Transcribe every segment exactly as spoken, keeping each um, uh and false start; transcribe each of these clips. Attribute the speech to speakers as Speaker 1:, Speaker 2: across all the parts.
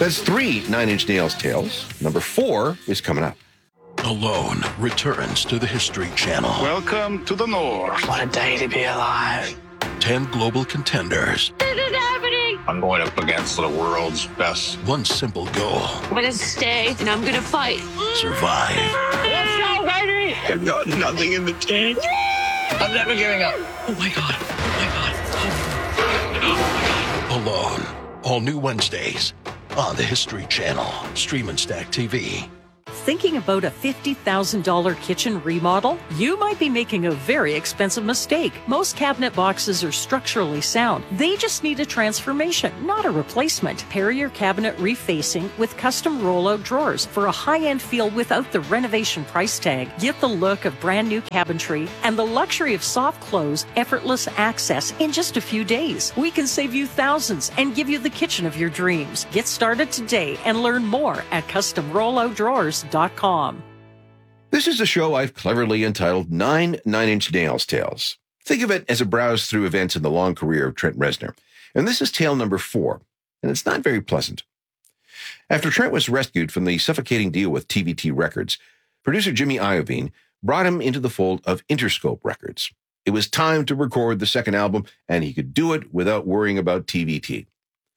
Speaker 1: That's three Nine Inch Nails tales. Number four is coming up.
Speaker 2: Alone returns to the History Channel.
Speaker 3: Welcome to the North.
Speaker 4: What a day to be alive.
Speaker 2: Ten global contenders.
Speaker 5: This is happening.
Speaker 3: I'm going up against the world's best.
Speaker 2: One simple goal.
Speaker 5: I'm going to stay and I'm going to fight.
Speaker 2: Survive.
Speaker 5: Let's go, baby.
Speaker 4: I've got nothing in the tank. I'm never giving up.
Speaker 2: Oh my God. Oh my God. Oh. Oh my God. Alone. All new Wednesdays on the History Channel. Stream and Stack T V.
Speaker 6: Thinking about a fifty thousand dollars kitchen remodel? You might be making a very expensive mistake. Most cabinet boxes are structurally sound. They just need a transformation, not a replacement. Pair your cabinet refacing with custom rollout drawers for a high-end feel without the renovation price tag. Get the look of brand new cabinetry and the luxury of soft close, effortless access in just a few days. We can save you thousands and give you the kitchen of your dreams. Get started today and learn more at custom rollout drawers dot com.
Speaker 1: This is a show I've cleverly entitled Nine Nine Inch Nails Tales. Think of it as a browse through events in the long career of Trent Reznor. And this is tale number four, and it's not very pleasant. After Trent was rescued from the suffocating deal with T V T Records, producer Jimmy Iovine brought him into the fold of Interscope Records. It was time to record the second album, and he could do it without worrying about T V T.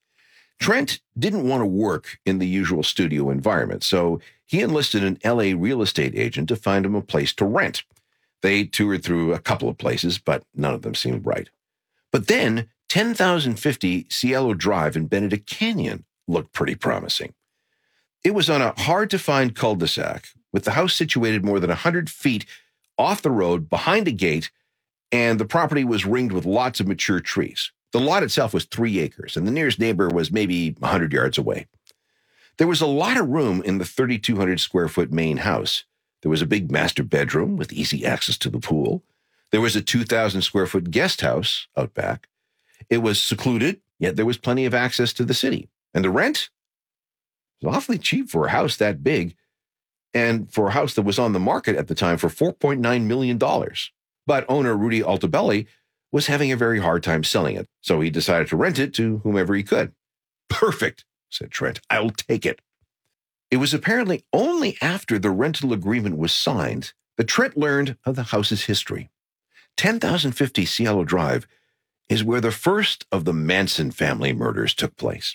Speaker 1: Trent didn't want to work in the usual studio environment, so he enlisted an L A real estate agent to find him a place to rent. They toured through a couple of places, but none of them seemed right. But then ten thousand fifty Cielo Drive in Benedict Canyon looked pretty promising. It was on a hard-to-find cul-de-sac, with the house situated more than one hundred feet off the road behind a gate, and the property was ringed with lots of mature trees. The lot itself was three acres, and the nearest neighbor was maybe one hundred yards away. There was a lot of room in the thirty-two hundred square foot main house. There was a big master bedroom with easy access to the pool. There was a two thousand square foot guest house out back. It was secluded, yet there was plenty of access to the city. And the rent was awfully cheap for a house that big, and for a house that was on the market at the time for four point nine million dollars. But owner Rudy Altobelli was having a very hard time selling it, so he decided to rent it to whomever he could. Perfect, said Trent. I'll take it. It was apparently only after the rental agreement was signed that Trent learned of the house's history. ten thousand fifty Cielo Drive is where the first of the Manson family murders took place.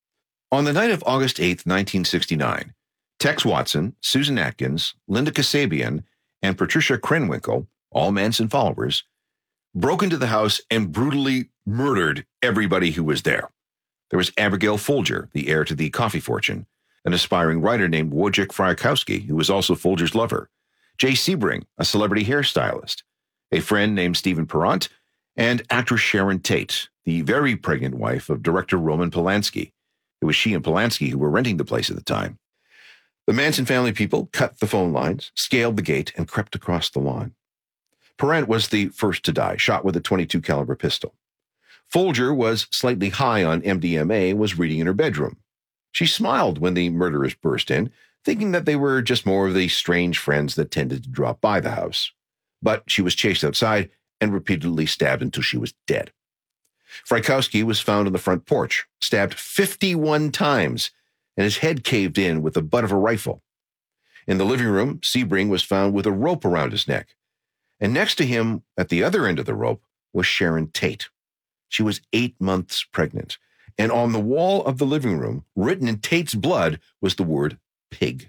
Speaker 1: On the night of August eighth, nineteen sixty-nine, Tex Watson, Susan Atkins, Linda Kasabian, and Patricia Krenwinkel, all Manson followers, broke into the house and brutally murdered everybody who was there. There was Abigail Folger, the heir to the coffee fortune, an aspiring writer named Wojciech Frykowski, who was also Folger's lover, Jay Sebring, a celebrity hairstylist, a friend named Stephen Perrant, and actress Sharon Tate, the very pregnant wife of director Roman Polanski. It was she and Polanski who were renting the place at the time. The Manson family people cut the phone lines, scaled the gate, and crept across the lawn. Perrant was the first to die, shot with a twenty-two caliber pistol. Folger was slightly high on M D M A and was reading in her bedroom. She smiled when the murderers burst in, thinking that they were just more of the strange friends that tended to drop by the house. But she was chased outside and repeatedly stabbed until she was dead. Frykowski was found on the front porch, stabbed fifty-one times, and his head caved in with the butt of a rifle. In the living room, Sebring was found with a rope around his neck. And next to him, at the other end of the rope, was Sharon Tate. She was eight months pregnant. And on the wall of the living room, written in Tate's blood, was the word pig.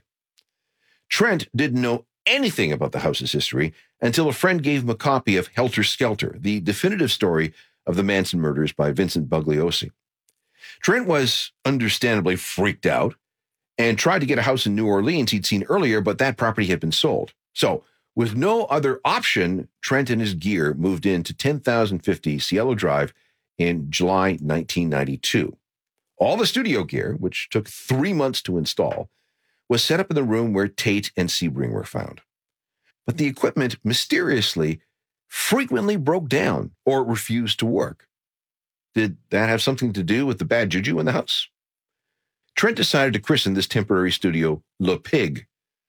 Speaker 1: Trent didn't know anything about the house's history until a friend gave him a copy of Helter Skelter, the definitive story of the Manson murders by Vincent Bugliosi. Trent was understandably freaked out and tried to get a house in New Orleans he'd seen earlier, but that property had been sold. So, with no other option, Trent and his gear moved into ten thousand fifty Cielo Drive in July nineteen ninety-two. All the studio gear, which took three months to install, was set up in the room where Tate and Sebring were found. But the equipment mysteriously frequently broke down or refused to work. Did that have something to do with the bad juju in the house? Trent decided to christen this temporary studio Le Pig.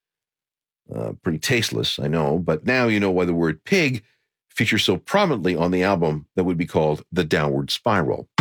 Speaker 1: Uh, pretty tasteless, I know, but now you know why the word pig features so prominently on the album that would be called The Downward Spiral.